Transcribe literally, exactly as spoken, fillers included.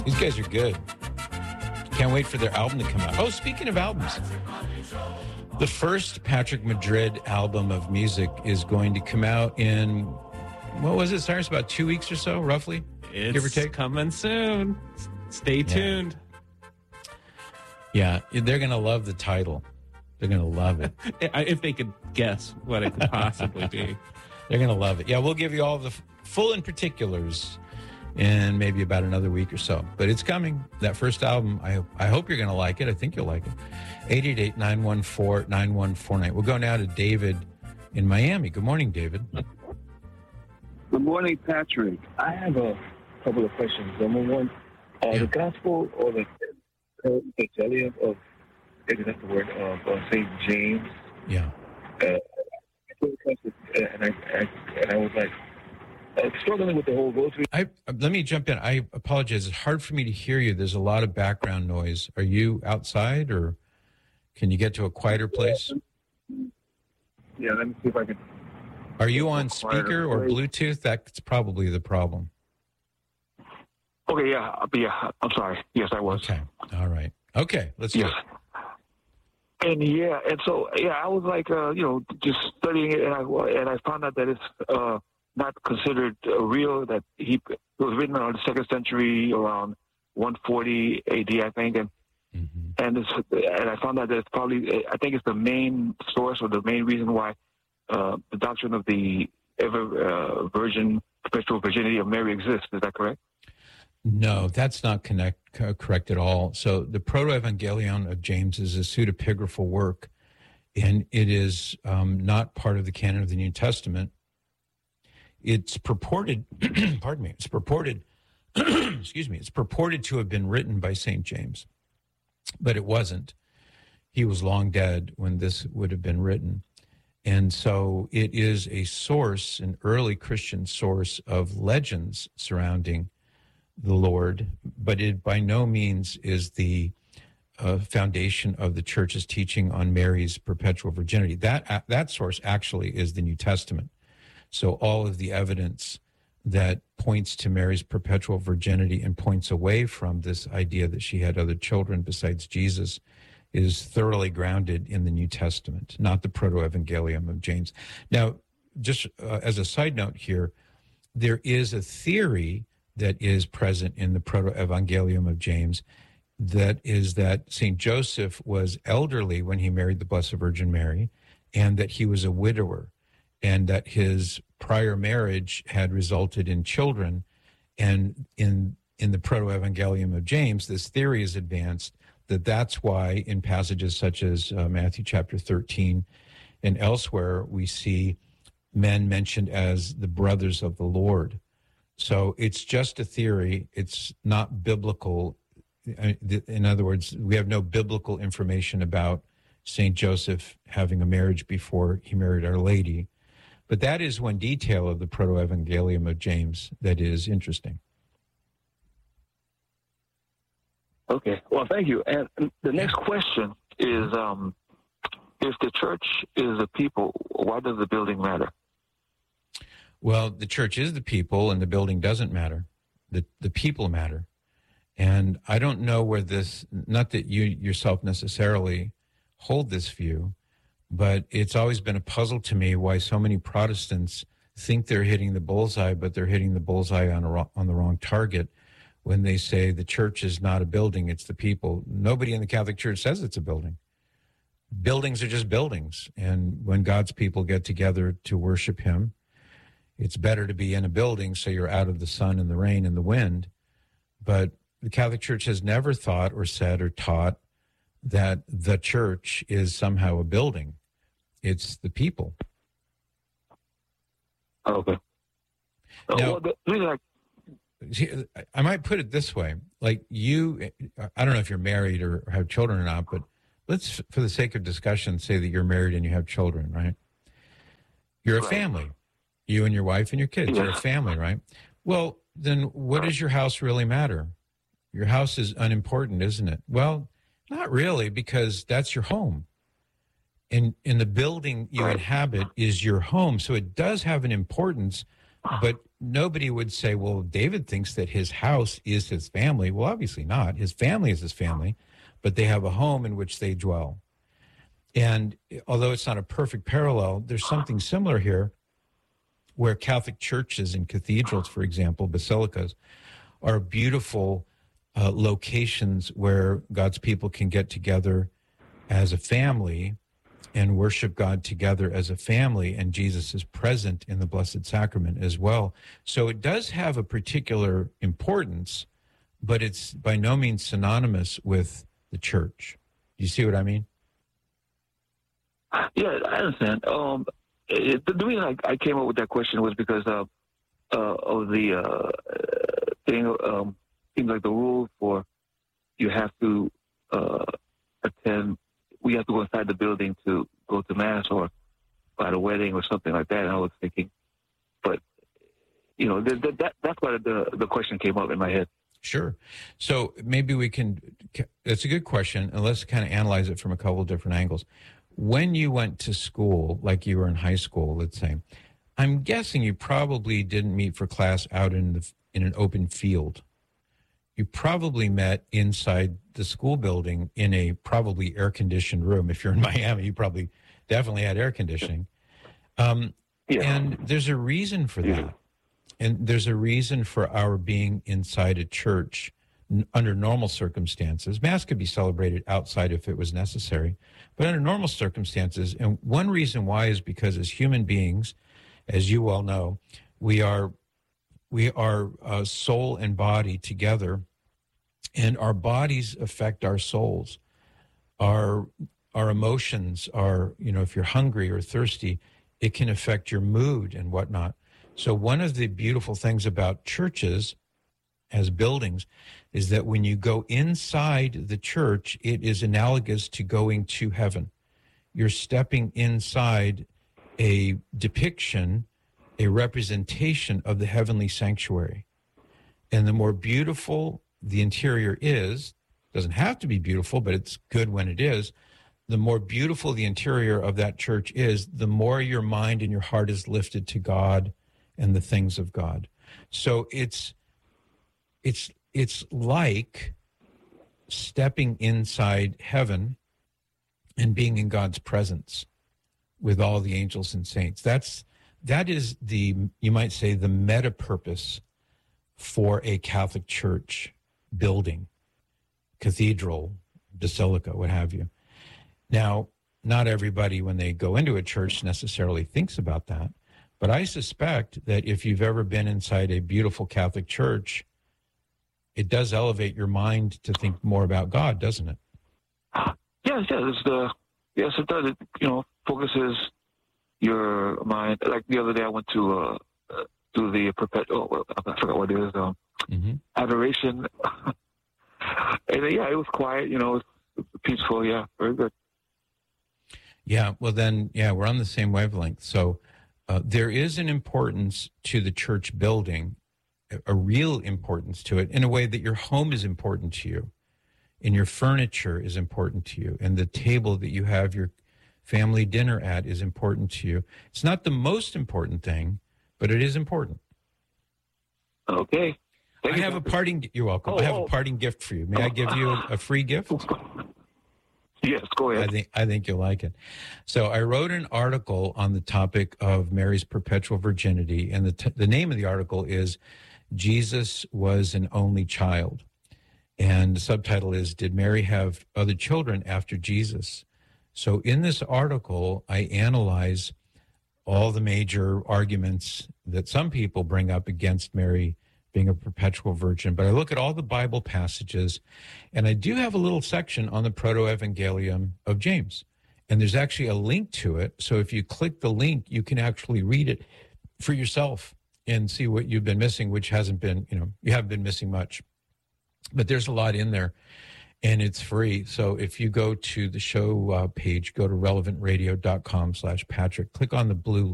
These guys are good. Can't wait for their album to come out. Oh, speaking of albums, the first Patrick Madrid album of music is going to come out in, what was it, Cyrus? About two weeks or so, roughly? It's give or take? Coming soon. Stay tuned. Yeah, yeah, they're going to love the title. They're going to love it. If they could guess what it could possibly be. They're going to love it. Yeah, we'll give you all the f- full and particulars in maybe about another week or so. But it's coming. That first album, I hope, I hope you're going to like it. I think you'll like it. eight eight eight, nine one four, nine one four nine. We'll go now to David in Miami. Good morning, David. Good morning, Patrick. I have a couple of questions. Number one, uh, Yeah. the gospel or the evangelium of, is that the word, of uh, Saint James? Yeah. Uh, and I, I, and I was like, uh, struggling with the whole rosary. I, let me jump in. I apologize. It's hard for me to hear you. There's a lot of background noise. Are you outside, or can you get to a quieter place? Yeah, let me see if I can. Are you on speaker or Bluetooth? That's probably the problem. Okay, yeah, yeah. I'm sorry. Yes, I was. Okay. All right. Okay. Let's do Yes. it. And yeah, and so yeah, I was like, uh, you know, just studying it, and I and I found out that it's uh, not considered uh, real. That he it was written around the second century, around one forty A D, I think, and Mm-hmm. and it's, and I found out that it's probably, I think it's the main source or the main reason why uh, the doctrine of the ever uh, virgin perpetual virginity of Mary exists. Is that correct? No, that's not connect, uh, correct at all. So the Proto-Evangelion of James is a pseudepigraphal work, and it is um, not part of the canon of the New Testament. It's purported, pardon me, it's purported, excuse me, it's purported to have been written by Saint James, but it wasn't. He was long dead when this would have been written. And so it is a source, an early Christian source of legends surrounding the Lord, but it by no means is the uh, foundation of the church's teaching on Mary's perpetual virginity. That uh, that source actually is the New Testament. So all of the evidence that points to Mary's perpetual virginity and points away from this idea that she had other children besides Jesus is thoroughly grounded in the New Testament, not the Proto-Evangelium of James. Now, just uh, as a side note here, there is a theory that is present in the Proto-Evangelium of James, that is that Saint Joseph was elderly when he married the Blessed Virgin Mary, and that he was a widower, and that his prior marriage had resulted in children. And in in the Proto-Evangelium of James, this theory is advanced that that's why in passages such as uh, Matthew chapter thirteen and elsewhere, we see men mentioned as the brothers of the Lord. So it's just a theory. It's not biblical. In other words, we have no biblical information about Saint Joseph having a marriage before he married Our Lady. But that is one detail of the Proto-Evangelium of James that is interesting. Okay. Well, thank you. And the next question is, um, if the church is a people, why does the building matter? Well, the church is the people, and the building doesn't matter. The the people matter. And I don't know where this, not that you yourself necessarily hold this view, but it's always been a puzzle to me why so many Protestants think they're hitting the bullseye, but they're hitting the bullseye on a, on the wrong target when they say the church is not a building, it's the people. Nobody in the Catholic Church says it's a building. Buildings are just buildings. And when God's people get together to worship him, it's better to be in a building so you're out of the sun and the rain and the wind. But the Catholic Church has never thought or said or taught that the church is somehow a building. It's the people. Okay. Now, well, the reason I I might put it this way. Like you, I don't know if you're married or have children or not, but let's, for the sake of discussion, say that you're married and you have children, right? You're a Right. family. You and your wife and your kids, Yeah. you're a family, right? Well, then what does your house really matter? Your house is unimportant, isn't it? Well, not really, because that's your home. And, and the building you Right. inhabit is your home. So it does have an importance, but nobody would say, well, David thinks that his house is his family. Well, obviously not. His family is his family, but they have a home in which they dwell. And although it's not a perfect parallel, there's something similar here where Catholic churches and cathedrals, for example, basilicas, are beautiful uh, locations where God's people can get together as a family and worship God together as a family, and Jesus is present in the Blessed Sacrament as well. So it does have a particular importance, but it's by no means synonymous with the church. Do you see what I mean? Yeah, I understand. Um, it, the reason I, I came up with that question was because uh, uh, of the uh, thing, um, things like the rule for you have to uh, attend, we have to go inside the building to go to Mass or at a wedding or something like that. And I was thinking, but, you know, th- th- that, that's why the, the question came up in my head. Sure. So maybe we can, that's a good question, and let's kind of analyze it from a couple of different angles. When you went to school, like you were in high school, let's say, I'm guessing you probably didn't meet for class out in the in an open field. You probably met inside the school building in a probably air-conditioned room. If you're in Miami, you probably definitely had air conditioning. Um, yeah. And there's a reason for that. Yeah. And there's a reason for our being inside a church n- under normal circumstances. Mass could be celebrated outside if it was necessary, but under normal circumstances. And one reason why is because as human beings, as you well know, we are we are uh, soul and body together, and our bodies affect our souls. Our our emotions are, you know, if you're hungry or thirsty, it can affect your mood and whatnot. So one of the beautiful things about churches as buildings is that when you go inside the church, it is analogous to going to heaven. You're stepping inside a depiction, a representation of the heavenly sanctuary. And the more beautiful the interior is, doesn't have to be beautiful, but it's good when it is, the more beautiful the interior of that church is, the more your mind and your heart is lifted to God and the things of God. So it's it's it's like stepping inside heaven and being in God's presence with all the angels and saints. That's that is the, you might say, the meta purpose for a Catholic church building, cathedral, basilica, what have you. Now, not everybody when they go into a church necessarily thinks about that. But I suspect that if you've ever been inside a beautiful Catholic church, it does elevate your mind to think more about God, doesn't it? Yes, yes, it's the, yes, it does. It, you know, focuses your mind. Like the other day, I went to uh, uh, do the perpetual. Oh, I forgot what it is. Um, mm-hmm. Adoration. And uh, yeah, it was quiet. You know, it's peaceful. Yeah, very good. Yeah. Well, then, yeah, we're on the same wavelength. So. Uh, there is an importance to the church building, a, a real importance to it, in a way that your home is important to you, and your furniture is important to you, and the table that you have your family dinner at is important to you. It's not the most important thing, but it is important. Okay. Thank I you. have a parting. You're welcome. Oh, I have oh. a parting gift for you. May oh. I give you a, a free gift? Yes, go ahead. I think I think you'll like it. So I wrote an article on the topic of Mary's perpetual virginity, and the t- the name of the article is "Jesus Was an Only Child," and the subtitle is "Did Mary Have Other Children After Jesus?" So in this article, I analyze all the major arguments that some people bring up against Mary being a perpetual virgin, but I look at all the Bible passages, and I do have a little section on the Proto-Evangelium of James, and there's actually a link to it. So if you click the link, you can actually read it for yourself and see what you've been missing, which hasn't been, you know, you haven't been missing much, but there's a lot in there, and it's free. So if you go to the show uh, page, go to relevant radio dot com slash Patrick, click on the blue